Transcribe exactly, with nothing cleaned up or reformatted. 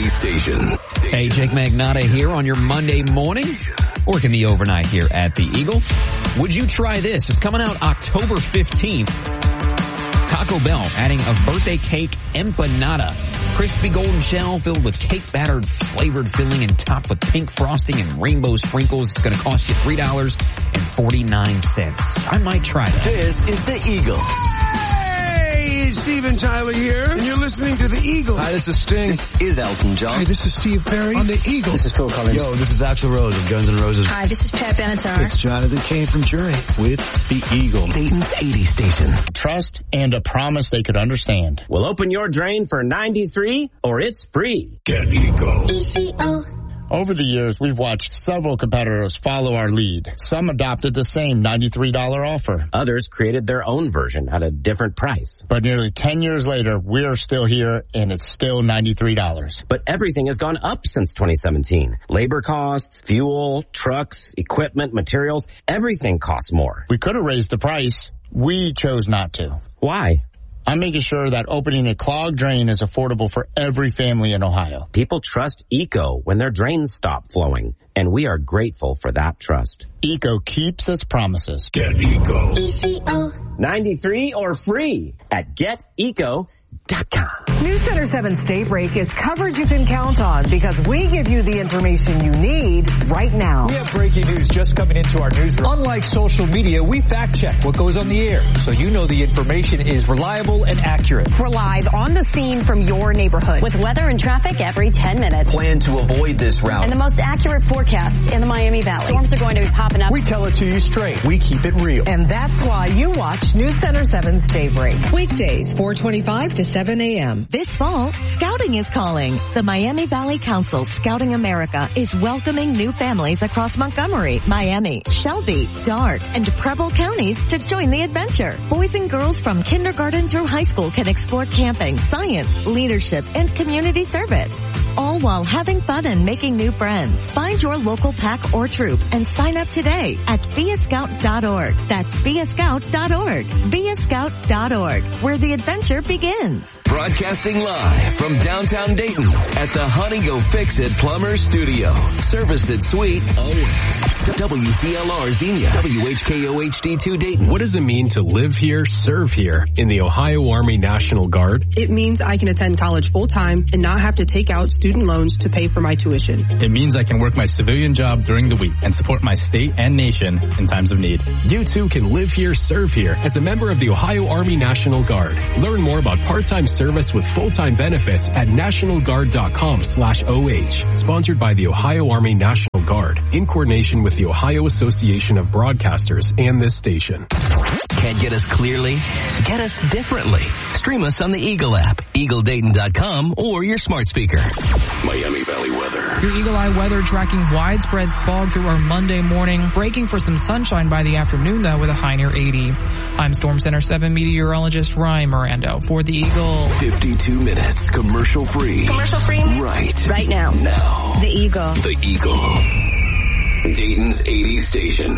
station. Hey, Jake Magnotta here on your Monday morning, working the overnight here at the Eagle. Would you try this? It's coming out October fifteenth. Taco Bell adding a birthday cake empanada. Crispy golden shell filled with cake-battered flavored filling and topped with pink frosting and rainbow sprinkles. It's going to cost you three dollars and forty-nine cents. I might try that. This is the Eagle. Hey, Steven Tyler here, and you're listening to the Eagle. Hi, this is Sting. This is Elton John. Hi, this is Steve Perry on the Eagle. This is Phil Collins. Yo, this is Axl Rose of Guns N' Roses. Hi, this is Pat Benatar. It's Jonathan Cain from Jury with the Eagle. Dayton's eighty station. Trust and a promise they could understand. We'll open your drain for ninety-three or it's free. Get Eagle. Over the years, we've watched several competitors follow our lead. Some adopted the same ninety-three dollars offer. Others created their own version at a different price. But nearly ten years later, we're still here and it's still ninety-three dollars. But everything has gone up since twenty seventeen. Labor costs, fuel, trucks, equipment, materials, everything costs more. We could have raised the price. We chose not to. Why? I'm making sure that opening a clogged drain is affordable for every family in Ohio. People trust Eco when their drains stop flowing, and we are grateful for that trust. Eco keeps its promises. Get Eco. ninety-three or free at get eco dot com. News Center seven State Break is coverage you can count on because we give you the information you need right now. We have breaking news just coming into our newsroom. Unlike social media, we fact check what goes on the air so you know the information is reliable and accurate. We're live on the scene from your neighborhood with weather and traffic every ten minutes. Plan to avoid this route. And the most accurate forecast in the Miami Valley. Storms are going to be popping up. We tell it to you straight. We keep it real. And that's why you watch News Center seven State Break. Weekdays, four twenty-five to seven a.m. This fall, Scouting is calling. The Miami Valley Council Scouting America is welcoming new families across Montgomery, Miami, Shelby, Dart, and Preble counties to join the adventure. Boys and girls from kindergarten through high school can explore camping, science, leadership, and community service, all while having fun and making new friends. Find your local pack or troop and sign up today at be a scout dot org. That's be a scout dot org. be a scout dot org, where the adventure begins. Broadcasting live from downtown Dayton at the Honey Go Fix It Plumber Studio. Service that's sweet always. W C L R Xenia. W H K O H D two Dayton. What does it mean to live here, serve here in the Ohio Army National Guard? It means I can attend college full-time and not have to take out student loans to pay for my tuition. It means I can work my civilian job during the week and support my state and nation in times of need. You too can live here, serve here as a member of the Ohio Army National Guard. Learn more about part-time service with full-time benefits at national guard dot com slash O H. Sponsored by the Ohio Army National Guard in coordination with the Ohio Association of Broadcasters and this station. Can't get us clearly? Get us differently. Stream us on the Eagle app, eagle dayton dot com, or your smart speaker. Miami Valley weather. Your Eagle Eye weather tracking widespread fog through our Monday morning, breaking for some sunshine by the afternoon, though, with a high near eighty. I'm Storm Center seven meteorologist Ryan Mirando for the Eagle. fifty-two minutes commercial free. Commercial free? Right. Right now. Now. The Eagle. The Eagle. Dayton's eighty station.